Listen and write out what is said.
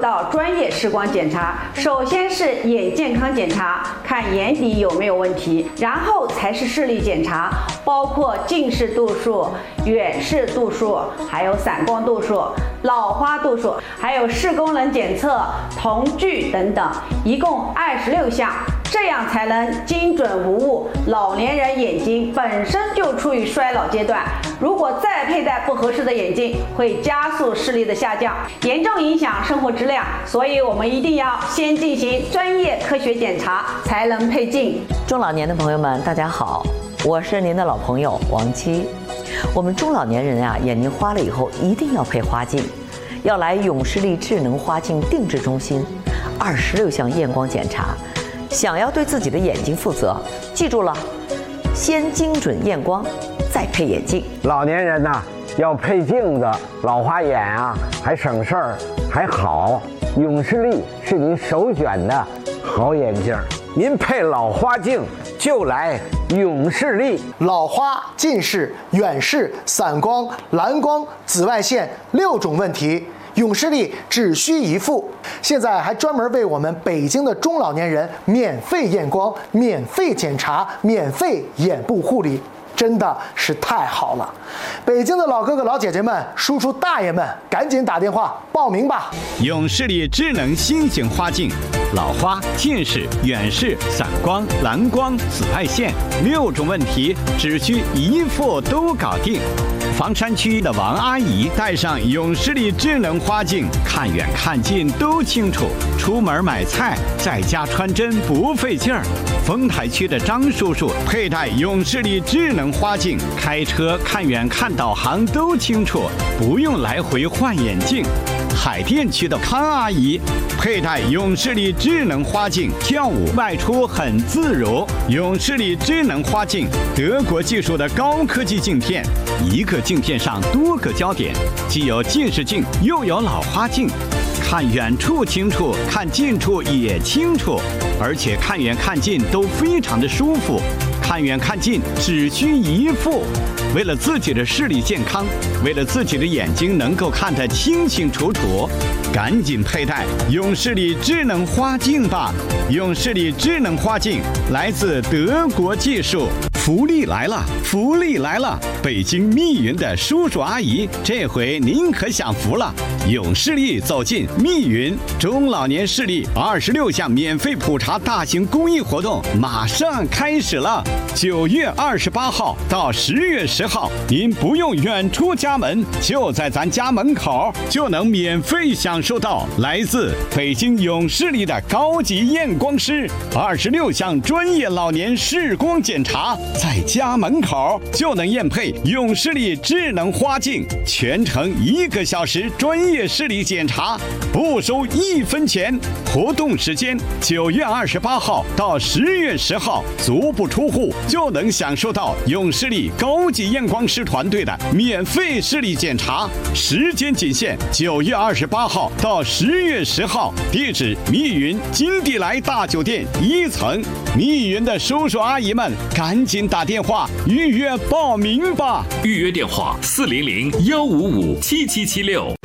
到专业视光检查，首先是眼健康检查，看眼底有没有问题，然后才是视力检查，包括近视度数、远视度数，还有散光度数、老花度数，还有视功能检测、瞳距等等，一共26项。这样才能精准无误。老年人眼睛本身就处于衰老阶段，如果再佩戴不合适的眼镜，会加速视力的下降，严重影响生活质量。所以我们一定要先进行专业科学检查，才能配镜。 中老年的朋友们，大家好，我是您的老朋友王七。我们中老年人啊，眼睛花了以后一定要配花镜，要来永视力智能花镜定制中心，26项验光检查。想要对自己的眼睛负责，记住了，先精准验光，再配眼镜。 老年人呐，要配镜子，老花眼啊，还省事儿，还好。永视力是您首选的好眼镜，您配老花镜就来永视力。 老花、近视、远视、散光、蓝光、紫外线6种问题，永视力只需一副。现在还专门为我们北京的中老年人免费验光、免费检查、免费眼部护理，真的是太好了！北京的老哥哥老姐姐们、叔叔大爷们，赶紧打电话报名吧！ 永视力智能新型花镜，老花、近视、远视、散光、蓝光、紫外线6种问题，只需一副都搞定。房山区的王阿姨戴上永视力智能花镜，看远看近都清楚，出门买菜在家穿针不费劲儿。丰台区的张叔叔佩戴永视力智能花镜，开车看远看导航都清楚，不用来回换眼镜。海淀区的康阿姨佩戴永视力智能花镜，跳舞外出很自如。永视力智能花镜，德国技术的高科技镜片，一个镜片上多个焦点，既有近视镜又有老花镜，看远处清楚，看近处也清楚，而且看远看近都非常的舒服。看远看近只需一副。为了自己的视力健康，为了自己的眼睛能够看得清清楚楚，赶紧佩戴永视力智能花镜吧！永视力智能花镜来自德国技术。福利来了，福利来了！北京密云的叔叔阿姨，这回您可享福了！永视力走进密云，中老年视力26项免费普查大型公益活动马上开始了。9月28号到10月10号，您不用远出家门，就在咱家门口就能免费享受到来自北京永视力的高级验光师26项专业老年视光检查。在家门口就能验配永视力智能花镜，全程1个小时专业视力检查，不收1分钱。活动时间9月28号到10月10号，足不出户就能享受到永视力高级验光师团队的免费视力检查，时间仅限9月28号到10月10号。地址：密云金地来大酒店1层。密云的叔叔阿姨们，赶紧打电话预约报名吧！ 预约电话：400-155-7776。